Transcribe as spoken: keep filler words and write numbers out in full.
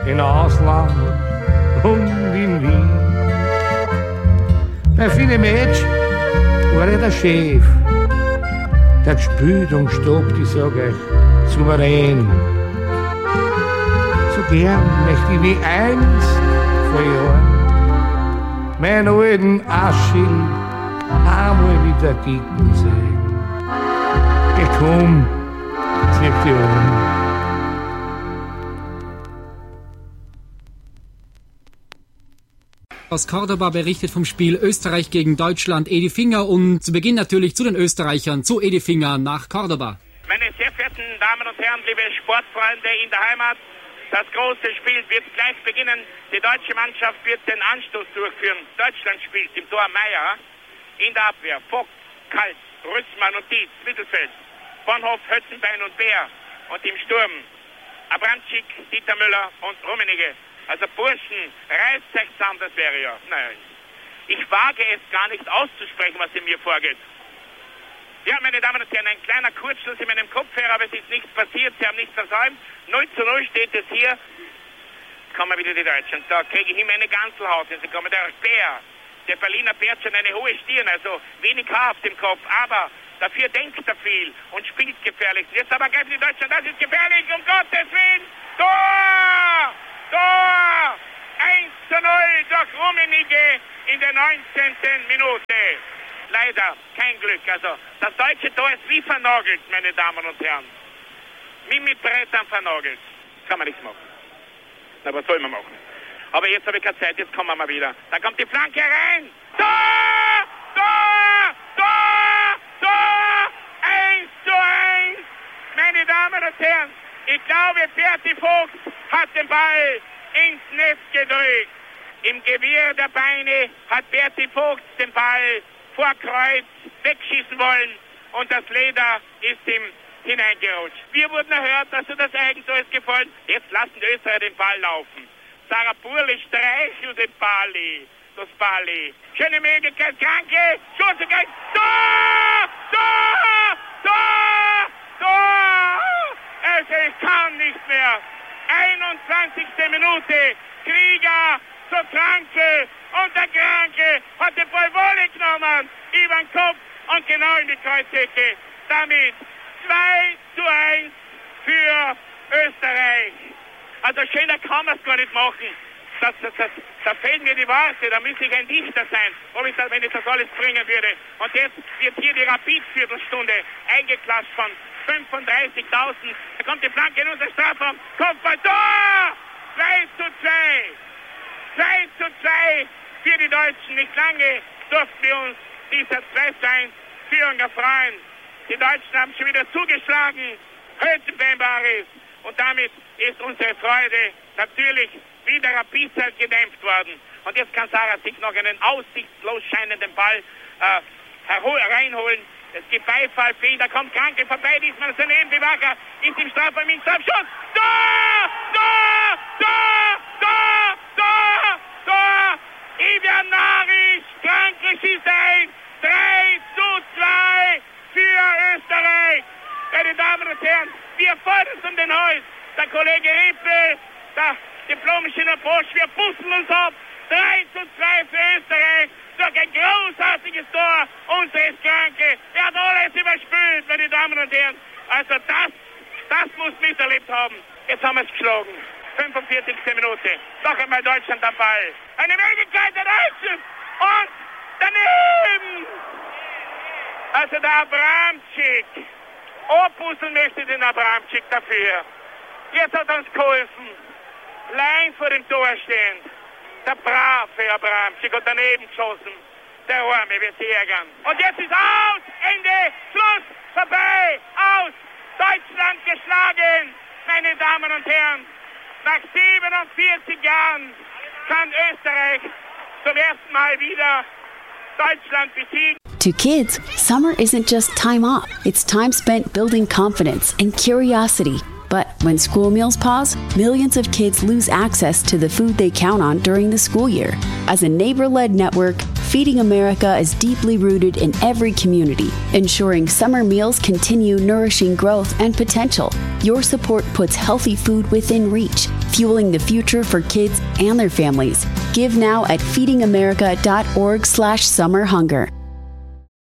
in Ausland und in Wien. Bei vielen Mädchen war er der Chef, der gespielt und gestobt, ich sag euch, souverän. So gern möchte ich wie einst vor Jahren meinen alten Aschill einmal wieder dicken sein. Geh komm, zieh die Ohren. Aus Cordoba berichtet vom Spiel Österreich gegen Deutschland Edi Finger und zu Beginn natürlich zu den Österreichern, zu Edi Finger nach Cordoba. Meine sehr verehrten Damen und Herren, liebe Sportfreunde in der Heimat, das große Spiel wird gleich beginnen. Die deutsche Mannschaft wird den Anstoß durchführen. Deutschland spielt im Tor Meier, in der Abwehr Vogt, Kalt, Rüssmann und Dietz, Mittelfeld, Bonhoff, Hötzenbein und Bär und im Sturm Abramczyk, Dieter Müller und Rummenigge. Also Burschen, reißt euch zusammen, das wäre ja. Naja, ich wage es gar nicht auszusprechen, was in mir vorgeht. Ja, meine Damen und Herren, ein kleiner Kurzschluss in meinem Kopf her, aber es ist nichts passiert, Sie haben nichts versäumt. null zu null steht es hier. Kommen wir wieder die Deutschen. Da kriege ich immer eine Ganzelhaut, wenn sie kommen. Der Bär, der Berliner Bär hat schon eine hohe Stirn, also wenig Haar auf dem Kopf, aber dafür denkt er viel und spielt gefährlich. Jetzt aber greifen die Deutschen, das ist gefährlich, um Gottes Willen. Tor! Tor! eins zu null durch Rummenigge in der neunzehnten Minute. Leider kein Glück. Also das deutsche Tor ist wie vernagelt, meine Damen und Herren. Wie mit Brettern vernagelt. Kann man nichts machen. Na, was soll man machen? Aber jetzt habe ich keine Zeit, jetzt kommen wir mal wieder. Da kommt die Flanke rein. Tor! Tor! Tor! Tor! eins zu eins! Meine Damen und Herren, ich glaube, Berti Vogt hat den Ball ins Netz gedrückt. Im Gewirr der Beine hat Berti Vogt den Ball vor Kreuz wegschießen wollen und das Leder ist ihm hineingerutscht. Wir wurden erhört, dass er das Eigentor ist gefallen. Jetzt lassen die Österreicher den Ball laufen. Sarah Burli streichelt den Bali. Das Bali. Schöne Möglichkeit, Kranke, Schuss, Tor! Tor! Tor! Tor! Also ich kann nicht mehr. einundzwanzigste Minute. Krieger zur Kranke und der Kranke hat den Ball Wolle genommen über den Kopf und genau in die Kreuzecke. Damit zwei zu eins für Österreich. Also schöner kann man es gar nicht machen. Das, das, das, da fehlen mir die Worte, da müsste ich ein Dichter sein, ob ich das, wenn ich das alles bringen würde. Und jetzt wird hier die Rapid-Viertelstunde eingeklatscht von fünfunddreißigtausend. Da kommt die Flanke in unser Strafraum. Kopfball, Tor! zwei zu zwei. zwei zu zwei für die Deutschen. Nicht lange durften wir uns dieser zwei zu eins Führung erfreuen. Die Deutschen haben schon wieder zugeschlagen. Hötzenbein war es. Und damit ist unsere Freude natürlich wieder rapid gedämpft worden. Und jetzt kann Sarah sich noch einen aussichtslos scheinenden Ball äh, reinholen. Es gibt Beifall für ihn, da kommt Kranke vorbei, diesmal daneben, die Wacker ist im Strafraum, im Strafschuss. Tor! Tor! Tor! Tor! Tor! Tor! Ivian Narisch, Kranke schießt ein. drei zu zwei für Österreich. Meine Damen und Herren, wir fordern es um den Hals. Der Kollege Rippe, der Diplom-Ingenieur Bosch, wir pusten uns ab. drei zu zwei für Österreich. Durch ein großartiges Tor unseres Kranke. Er hat alles überspült, meine Damen und Herren. Also das, das muss miterlebt haben. Jetzt haben wir es geschlagen. fünfundvierzigste Minute. Noch einmal Deutschland am Ball. Eine Möglichkeit der Deutschen. Und daneben. Also der Abramczyk. Opusseln möchte den Abramczyk dafür. Jetzt hat er uns geholfen. Lein vor dem Tor stehend. Der brave Abramczyk und daneben geschossen. Der Arme wird sich ärgern. Und jetzt ist aus! Ende! Schluss! Vorbei! Aus! Deutschland geschlagen! Meine Damen und Herren, nach siebenundvierzig Jahren kann Österreich zum ersten Mal wieder Deutschland besiegen. To kids, summer isn't just time off. It's time spent building confidence and curiosity. But when school meals pause, millions of kids lose access to the food they count on during the school year. As a neighbor-led network, Feeding America is deeply rooted in every community, ensuring summer meals continue nourishing growth and potential. Your support puts healthy food within reach. fueling the future for kids and their families. Give now at feeding america dot org slash summer hunger.